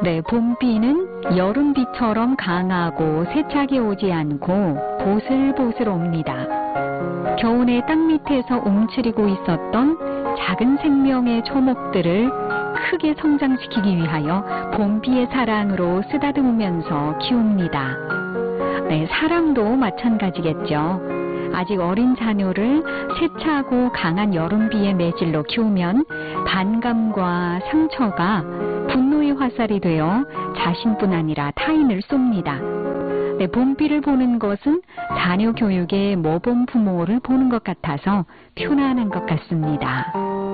네, 봄비는 여름비처럼 강하고 세차게 오지 않고 보슬보슬 옵니다. 겨우내 땅 밑에서 움츠리고 있었던 작은 생명의 초목들을 크게 성장시키기 위하여 봄비의 사랑으로 쓰다듬으면서 키웁니다. 네, 사랑도 마찬가지겠죠. 아직 어린 자녀를 세차고 강한 여름비의 매질로 키우면 반감과 상처가 분노의 화살이 되어 자신뿐 아니라 타인을 쏩니다. 네, 봄비를 보는 것은 자녀 교육의 모범 부모를 보는 것 같아서 편안한 것 같습니다.